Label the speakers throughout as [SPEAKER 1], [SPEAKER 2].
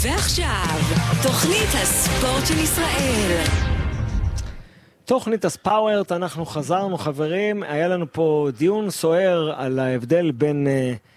[SPEAKER 1] ועכשיו, תוכנית הספורט של ישראל.
[SPEAKER 2] תוכנית הספאוורט, אנחנו חזרנו חברים, היה לנו פה דיון סוער על ההבדל בין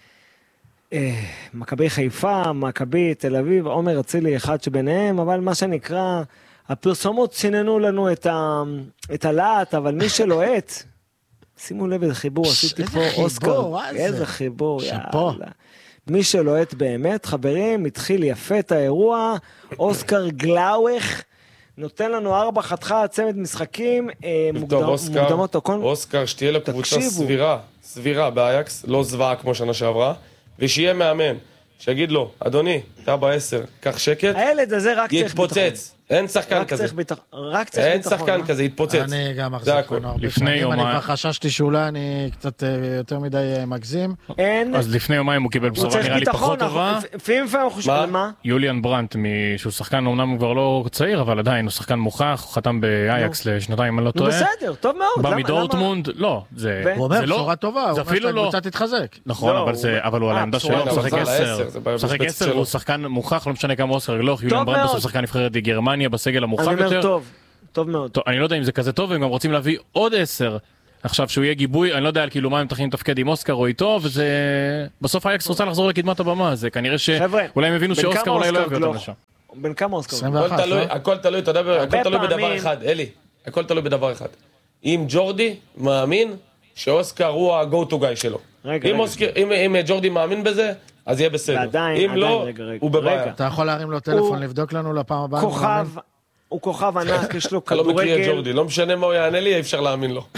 [SPEAKER 2] מכבי חיפה, מכבי תל אביב, עומר אצילי אחד שביניהם, אבל מה שנקרא, הפרסומות ציננו לנו את הלהט, אבל מי שלוהט, שימו לב איזה חיבור, עשיתי פה אוסקר, איזה חיבור, יאללה. מי שלוהט באמת, חברים, התחיל יפה את האירוע, אוסקר גלאווך, נותן לנו 4 חתיכה, צמד משחקים, מוקדמות תוקון.
[SPEAKER 3] אוסקר, שתהיה לקבוצה סבירה באייקס, לא זוועה כמו שנה שעברה, ושיהיה מאמן, שיגיד לו, אדוני, אתה ב10, קח שקט,
[SPEAKER 2] הילד הזה רק צריך ביטחון.
[SPEAKER 3] יתפוצץ, אין שחקן כזה.
[SPEAKER 2] רק צריך
[SPEAKER 3] אין
[SPEAKER 2] ביטחון.
[SPEAKER 3] שחקן כזה, יתפוצץ.
[SPEAKER 4] אני גם מחזיק ממנו הרבה שנים, אני כבר חששתי שאולי אני קצת יותר מדי מגזים.
[SPEAKER 5] אז לפני יומיים הוא קיבל בשורה נראה לי פחות טובה.
[SPEAKER 2] לפעמים הוא חושב על מה?
[SPEAKER 5] יוליאן ברנט, שהוא שחקן אומנם כבר לא צעיר, אבל עדיין הוא שחקן מוכח, הוא חתם באייקס לשנתיים, אני לא טועה.
[SPEAKER 2] בסדר, טוב מאוד.
[SPEAKER 5] בא מדורטמונד, לא.
[SPEAKER 4] הוא אומר בשורה טובה, הוא אומר שהקבוצה תתחזק.
[SPEAKER 5] נכון, אבל הוא על העמדה שלו, משחק 10, הוא שחקן מוכח, לא משנה כמה אוסקר גלוך, יוליאן ברנט בסוף שחקן נבחרת גרמניה בסגל המוכח יותר.
[SPEAKER 2] טוב מאוד.
[SPEAKER 5] אני לא יודע אם זה כזה טוב, הם גם רוצים להביא עוד 10 עכשיו שהוא יהיה גיבוי, אני לא יודע על כאילו מה הם תכנים תפקד עם אוסקר או איתו, וזה בסוף אייקס רוצה לחזור לקדמת הבמה, זה כנראה שאולי הם הבינו שאוסקר אולי לא יביא אותם לשם.
[SPEAKER 2] בין כמה אוסקר?
[SPEAKER 4] 21,
[SPEAKER 3] הכל תלוי, אתה יודע, הכל תלוי בדבר אחד, אלי, הכל תלוי בדבר אחד. אם ג'ורדי מאמין שאוסקר הוא ה-go to guy שלו. אם ג'ורדי מאמין בזה, אז יהיה בסדר. אם לא, הוא בבעיה.
[SPEAKER 4] אתה יכול להרים לו טלפון, לבדוק לנו לפעם הבאה.
[SPEAKER 2] הוא כוכב ענק, יש לו
[SPEAKER 3] אתה לא מכיר את
[SPEAKER 2] כדורגל.
[SPEAKER 3] ג'ורדי, לא משנה מה הוא יענה לי, אי אפשר להאמין לו.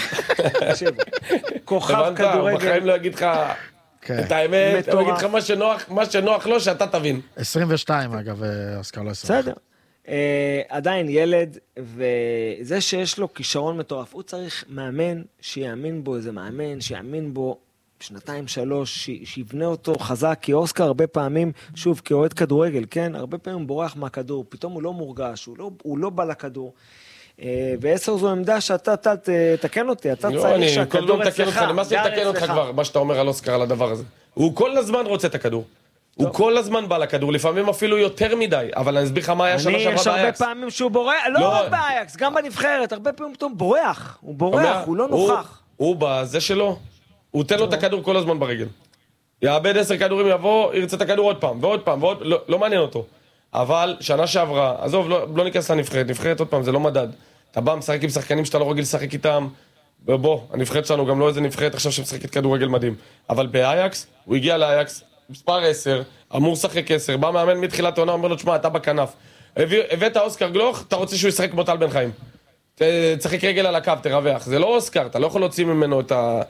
[SPEAKER 2] כוכב כדורגל.
[SPEAKER 3] בחיים לא יגיד לך את האמת, הוא יגיד לך מה שנוח לו, שאתה תבין.
[SPEAKER 4] 22 אגב, אוסקר לא 20.
[SPEAKER 2] בסדר. עדיין ילד, וזה שיש לו כישרון מטורף, הוא צריך מאמן שיאמין בו, איזה מאמן שיאמין בו 2-3, שיבנה אותו חזק, כי אוסקר הרבה פעמים, שוב, כאוהד כדורגל, כן? הרבה פעמים בורח מהכדור, פתאום הוא לא מורגש, הוא לא בא לכדור. ו10 זו עמדה שאתה תתקן אותי, אתה צריך שהכדור אצלך.
[SPEAKER 3] מה זה לתקן אותך כבר, מה שאתה אומר על אוסקר על הדבר הזה? הוא כל הזמן רוצה את הכדור. הוא כל הזמן בא לכדור, לפעמים אפילו יותר מדי, אבל אני אסביר לך מה היה שנה שעברה באייקס.
[SPEAKER 2] יש הרבה פעמים שהוא בורח, לא רק באייקס, גם בנבחרת, הרבה פעמים פתאום בורח, הוא בורח, הוא לא נוכח.
[SPEAKER 3] הוא בזה שלו, הוא תן לו את הכדור כל הזמן ברגל. יאבד 10 כדורים, יבוא, ירצה את הכדור עוד פעם, ועוד פעם, לא מעניין אותו. אבל שנה שעברה, עזוב, לא ניכנס לנבחרת, נבחרת עוד פעם, זה לא מדד. אתה בא, משחק עם שחקנים שאתה לא רגיל לשחק איתם, ובוא, הנבחרת שלנו גם לא איזה נבחרת עכשיו שמשחקת כדורגל מדהים. אבל באייקס, הוא הגיע לאייקס, מספר 10, אמור לשחק 10, בא מאמן מתחילת העונה, אומר לו, תשמע, אתה בכנף. הבאת אוסקר גלוך, אתה רוצה שהוא ישחק כמו טל בן חיים. תשחק רגל על הקו, תרווח. זה לא אוסקר, אתה לא יכול להוציא ממנו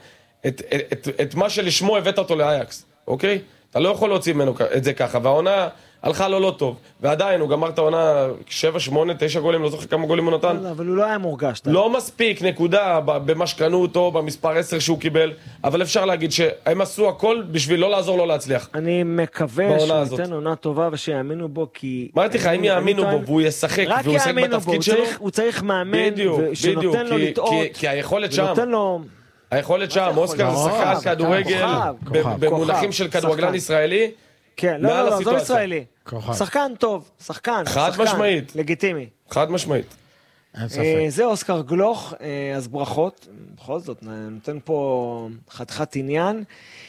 [SPEAKER 3] את מה שלשמו הבאת אותו לאייקס, אוקיי? אתה לא יכול להוציא ממנו את זה ככה, והעונה הלכה לו לא טוב, ועדיין הוא גמר את העונה 7, 8, 9 גולים, לא זוכר כמה גולים הוא נתן.
[SPEAKER 2] אבל הוא לא היה מורגש.
[SPEAKER 3] לא מספיק, נקודה, במה שקנו אותו, במספר 10 שהוא קיבל, אבל אפשר להגיד שהם עשו הכל בשביל לא לעזור לו להצליח.
[SPEAKER 2] אני מקווה שהוא ייתן עונה טובה ושיאמינו בו, כי...
[SPEAKER 3] אמרתי לך, אם יאמינו בו והוא ישחק והוא ישחק בתפקיד שלו,
[SPEAKER 2] הוא צריך מאמן שנותן לו לטעות,
[SPEAKER 3] כי היכולת שם. היכולת שם, אוסקר זה שחקן כדורגל, במונחים של כדורגלן ישראלי,
[SPEAKER 2] כן, לא, לא ישראלי. שחקן טוב, שחקן.
[SPEAKER 3] חד משמעית.
[SPEAKER 2] לגיטימי.
[SPEAKER 3] חד משמעית.
[SPEAKER 2] זה אוסקר גלוך, אז ברכות, בכל זאת, נותן פה חתיכת עניין.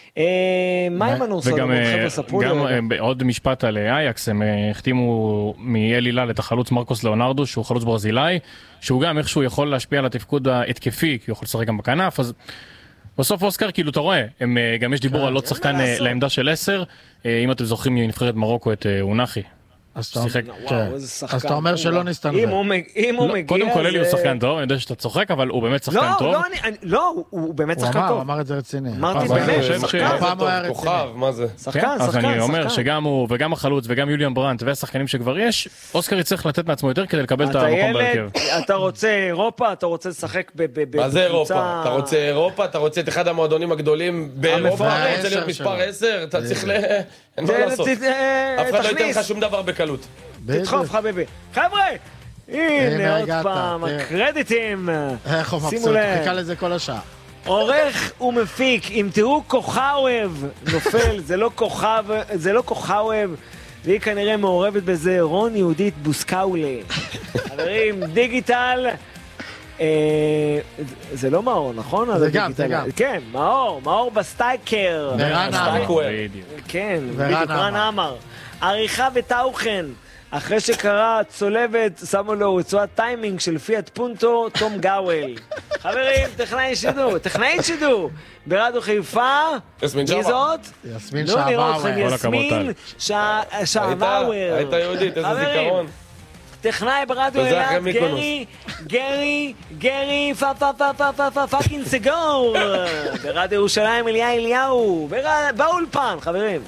[SPEAKER 2] מה עם הנורסות?
[SPEAKER 5] וגם עוד משפט על אייקס, הם החתימו מאל הילל את החלוץ מרקוס ליאונרדו, שהוא חלוץ ברזילאי, שהוא גם איכשהו יכול להשפיע על התפקוד ההתקפי, כי הוא יכול לשחק גם בכנף, אז בסוף אוסקר, כאילו אתה רואה, גם יש דיבור על לא שחקן לעמדה של 10, אם אתם זוכרים מנבחרת מרוקו את אונחי.
[SPEAKER 4] אז אתה אומר שלא נסתנבר.
[SPEAKER 2] אם הוא מגיע...
[SPEAKER 5] קודם כל אלי הוא שחקן טוב, אני יודע שאתה צוחק, אבל הוא באמת שחקן טוב.
[SPEAKER 2] לא, הוא באמת שחקן טוב.
[SPEAKER 4] הוא אמר את זה רציני.
[SPEAKER 2] אמרתי באמת, שחקן.
[SPEAKER 3] כוכב, מה זה?
[SPEAKER 2] שחקן.
[SPEAKER 5] אז אני אומר שגם הוא וגם החלוץ וגם יוליאן ברנט והשחקנים שכבר יש, אוסקר יצטרך לתת מעצמו יותר כדי לקבל את המקום בהרכב.
[SPEAKER 2] אתה רוצה אירופה, אתה רוצה לשחק בקבוצה...
[SPEAKER 3] מה זה אירופה? אתה רוצה אירופה, אתה רוצה את אחד המועדונים הגדולים באירופה, אתה רוצה להיות מספר 10, אתה צריך אין מה לעשות. אף אחד לא ייתן לך שום דבר בקלות.
[SPEAKER 2] תדחוף חביבי. חבר'ה, הנה עוד פעם, הקרדיטים.
[SPEAKER 4] איך הוא מבסוט, חיכה לזה כל השעה.
[SPEAKER 2] עורך ומפיק, אם תראו כוכב נופל, זה לא כוכב, והיא כנראה מעורבת בזה, רון יהודית בוסקאולה. חברים, דיגיטל, זה לא מאור, נכון?
[SPEAKER 4] זה גם.
[SPEAKER 2] כן, מאור בסטייקר.
[SPEAKER 4] ורן עמר.
[SPEAKER 2] כן, בדיוק, רן עמר. עריכה וטאוכן. אחרי שקרה צולבת, שמו לו רצועת טיימינג של פיאט פונטו, תום גאוול. חברים, טכנאי שידור. ברדיו חיפה,
[SPEAKER 3] יסמין
[SPEAKER 2] מי זאת?
[SPEAKER 4] יסמין
[SPEAKER 2] לא נראה אתכם,
[SPEAKER 4] שעבאוור.
[SPEAKER 2] יסמין שעבאוור.
[SPEAKER 3] הייתה יהודית, איזה זיכרון.
[SPEAKER 2] טכנאי ברדיו אילת, גרי, פאקינג סגור. ברדיו ירושלים, אליהו, באולפן, חברים.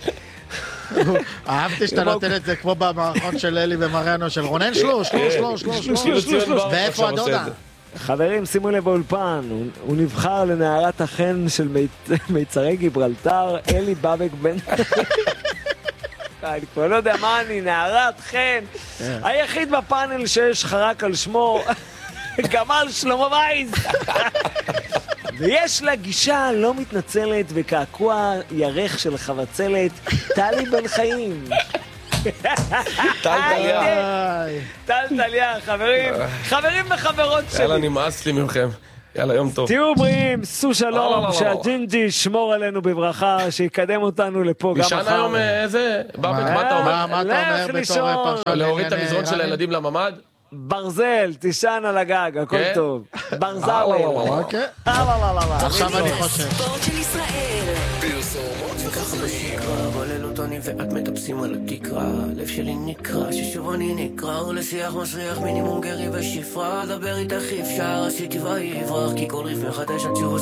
[SPEAKER 4] אהבתי שאתה נותן את זה כמו במערכון של אלי ומריאנו של רונן שלוש. ואיפה הדודה?
[SPEAKER 2] חברים, שימו לב באולפן, הוא נבחר לנערת החן של מיצרי גיברלטר, אלי בבק בן... אני כבר לא יודע מה אני, נערת חן, היחיד בפאנל שיש חרק על שמו, גמל שלמה וייז. ויש לה גישה לא מתנצלת וקעקוע ירך של חבצלת, טלי בן חיים. טל טליה, חברים וחברות שלי.
[SPEAKER 3] יאללה, נמאס לי ממכם. יאללה, יום טוב.
[SPEAKER 2] תהיו בריאים, סו שלום, שהג'ינג'י ישמור עלינו בברכה, שיקדם אותנו לפה גם מחר.
[SPEAKER 3] נשען היום איזה? בבק, מה אתה אומר?
[SPEAKER 4] מה אתה אומר בתור פרשן?
[SPEAKER 3] להוריד את המזרון של הילדים לממ"ד?
[SPEAKER 2] ברזל, תישן על הגג, הכל טוב. ברזאוול.
[SPEAKER 4] אוקיי. עכשיו אני חושב.
[SPEAKER 1] ספורט של ישראל.
[SPEAKER 6] וככה בשגרה, בולל אותוני ואת מטפסים על התקרה. לב שלי נקרא, ששוב אני נקרא ולשיח מסריח מינימום גרי ושפרה. דבר איתך אפשר, עשיתי ויברח כי כל ריף מחדש התשובה